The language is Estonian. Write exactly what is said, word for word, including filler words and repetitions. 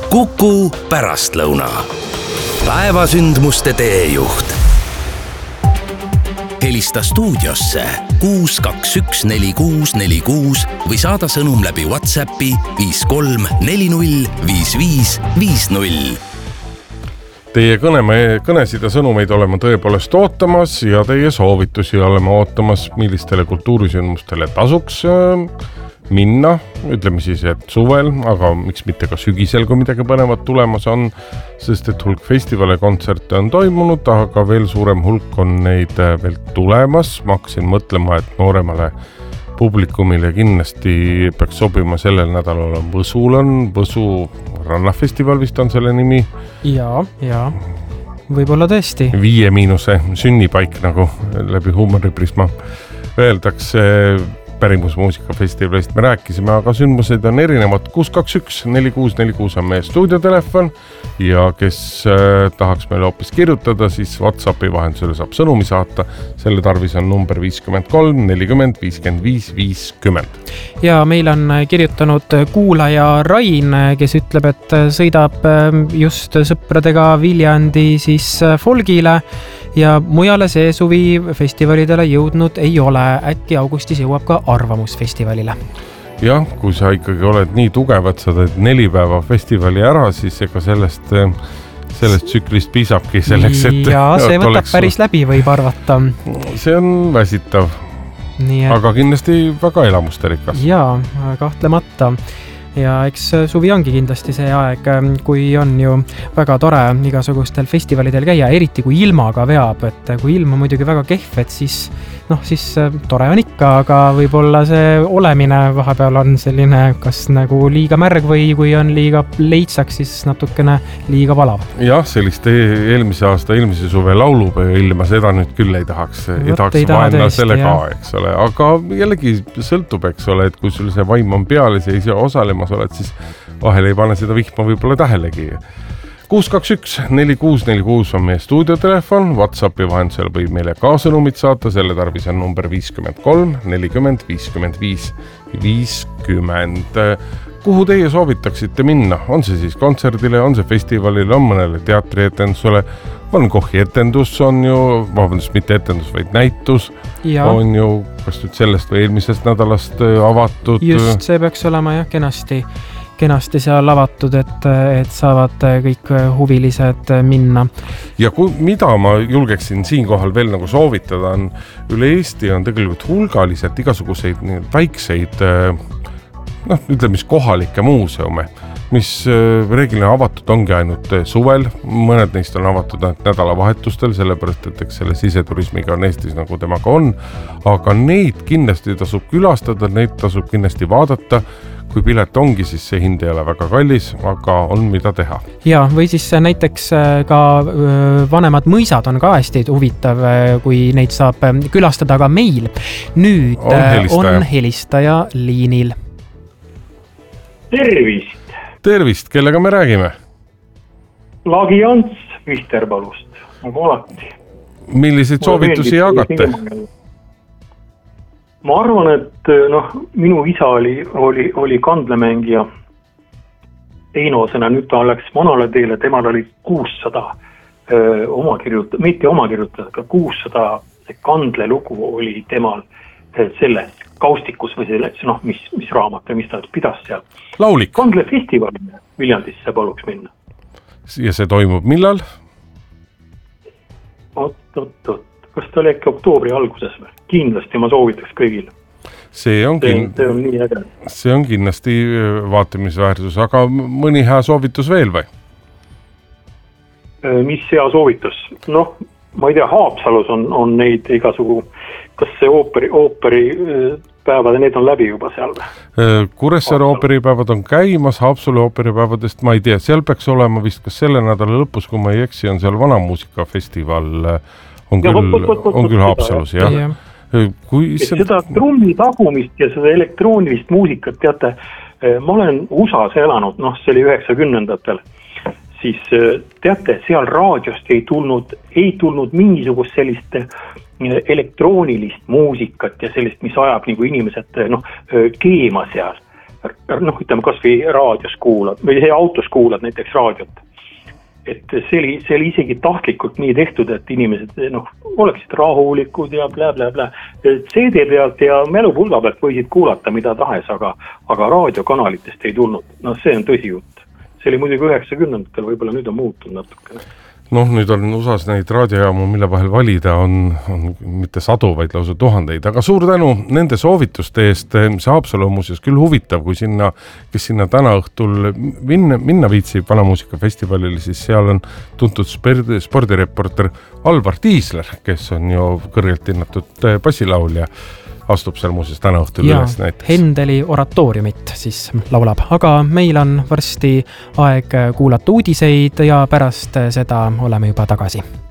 Kuku pärastlõuna. Päevasündmuste teejuht. Helista stuudiosse kuus kaks üks neli kuus neli kuus või saada sõnum läbi WhatsAppi viis kolm neli null viis viis viis null. Teie kõne, kõnesid ja sõnumeid oleme tõepoolest ootamas ja teie soovitusi oleme ootamas, millistele kultuurisündmustele tasuks minna, ütleme siis, et suvel, aga miks mitte ka sügisel, kui midagi põnevat tulemas on, sest et hulk festivale kontserte on toimunud, aga veel suurem hulk on neid veel tulemas. Ma hakkasin mõtlema, et nooremale publikumile kindlasti peaks sobima sellel nädalal on Võsul on, Võsu rannafestival vist on selle nimi. Jaa, jaa, võib-olla tõesti. Viie miinuse sünnipaik nagu läbi huumoriprisma öeldakse pärimusmuusikafestivalist me rääkisime, aga sündmused on erinevad. kuus kaks üks neli kuus neli kuus on meie stuudiotelefon ja kes äh, tahaks meile hoopis kirjutada, siis WhatsAppi vahendusele saab sõnumi saata. Selle tarvis on number viiskümmend kolm nelikümmend viiskümmend viis viiskümmend. Ja meil on kirjutanud kuulaja Rain, kes ütleb, et sõidab just sõpradega Viljandi siis Folgile ja mujale see suvi festivalidele jõudnud ei ole. Äkki augustis jõuab ka Arvamusfestivalile. Jah, kui sa ikkagi oled nii tugev, et sa teed neli päeva festivali ära, siis ega sellest, sellest tsüklist piisabki selleks, et... Ja see võtab oleks... päris läbi, võib arvata. See on väsitav, et... aga kindlasti väga elamustarikas. Jaa, kahtlemata. Ja eks suvi ongi kindlasti see aeg, kui on ju väga tore igasugustel festivalidel käia, eriti kui ilmaga veab, et kui ilm on muidugi väga kehv, et siis, noh, siis tore on ikka, aga võib-olla see olemine vahepeal on selline, kas nagu liiga märg või kui on liiga leitsaks, siis natukene liiga valav. Jah, sellist eelmise aasta, eelmise suve laulupäeva ilma, seda nüüd küll ei tahaks, ei Võt tahaks ei taha vaenla tõesti, selle jah. ka, eks ole, aga jällegi sõltub, eks ole, et kui sul see vaim on peal ja ei saa osalema oled, siis vahel ei pane seda vihma võib-olla tähelegi. kuus kaks üks neli kuus neli kuus on meie stuudiotelefon, WhatsAppi vahendusel võib meile ka sõnumit saata, selle tarvis on number viiskümmend kolm nelikümmend viiskümmend viis viiskümmend. Kuhu teie soovitaksite minna? On see siis kontserdile, on see festivalile, on mõnele teatrietendusele, on Kochi etendus, on ju, vabandust, mitte etendus, vaid näitus, ja. On ju, kas nüüd sellest või eelmisest nädalast avatud? Just, see peaks olema jah, kenasti, kenasti seal avatud, et, et saavad kõik huvilised minna. Ja kui, mida ma julgeksin siinkohal veel nagu soovitada, on üle Eesti on tegelikult hulgaliselt igasuguseid väikseid noh, ütleme mis kohalikke muuseume, mis reeglina avatud ongi ainult suvel, mõned neist on avatud nädalavahetustel, sellepärast, et eks selle siseturismiga on Eestis nagu temaga on, aga neid kindlasti tasub külastada, neid tasub kindlasti vaadata, kui pilet ongi, siis see hind ei ole väga kallis, aga on mida teha. Ja, või siis näiteks ka vanemad mõisad on ka hästi huvitav, kui neid saab külastada, aga meil nüüd on helistaja, on helistaja liinil. Tervist! Tervist, kellega me räägime? Lagi Ants Visterpalust, nagu alati. Milliseid soovitusi jagate? Ma arvan, et noh, minu isa oli, oli, oli kandlemängija Einosena, nüüd ta läks vanale teele, temal oli kuussada öö, oma kirjutada, mitte oma kirjutada, aga kuussada kandlelugu oli temal selles kaustikus või selles, noh, mis, mis raamat või mis ta pidas seal. Laulik. Kandlefestivalile Viljandisse paluks minna. Ja see toimub millal? Oot, oot, oot. Kas ta oli äkki oktoobri alguses või? Kindlasti ma soovitaks kõigile. See on, see, kin... see on nii äge. See on kindlasti vaatamisväärsus, aga mõni hea soovitus veel või? Mis hea soovitus? Noh, ma ei tea, Haapsalus on, on neid igasugu, kas see ooperi, ooperi päevad, need on läbi juba seal või? Kuressaare ooperipäevad on käimas, Haapsalu ooperipäevadest ma ei tea, seal peaks olema vist kas selle nädala lõpus, kui ma ei eksi, on seal vanamuusikafestival, on küll, ja, võt, võt, võt, on küll Haapsalus, jah. Ja. Kui see... Seda trummi tagumist ja seda elektroonilist muusikat, teate, ma olen U S A-s elanud, noh, see oli üheksakümnendatel, siis teate, seal raadiost ei tulnud, ei tulnud mingisugust sellist elektroonilist muusikat ja sellist, mis ajab nagu inimesed noh, keema seal. noh, ütleme kas või raadios kuulad või see autos kuulad näiteks raadiot. Et see oli, see oli isegi tahtlikult nii tehtud, et inimesed noh, oleksid rahulikud ja blä, blä, blä. C D pealt ja mälupulga pealt võisid kuulata mida tahes, aga, aga raadiokanalitest ei tulnud. No see on tõsi jutt. See oli muidugi üheksakümnendatel, võib-olla nüüd on muutunud natuke. Noh, nüüd on U S A-s neid raadiojaamu, mille vahel valida on, on mitte sadu, vaid lausa tuhandeid. Aga suur tänu nende soovituste eest. See Haapsalu on muuseas küll huvitav, kui sinna, kes sinna täna õhtul minna, minna viitsib Vanamuusikafestivalil, siis seal on tuntud spordireporter Alvar Tiisler, kes on ju kõrgelt hinnatud bassilaulja. Astub seal muuseas täna õhtul ja üles näiteks. Hendeli oratooriumit siis laulab, aga meil on varsti aeg kuulata uudiseid ja pärast seda oleme juba tagasi.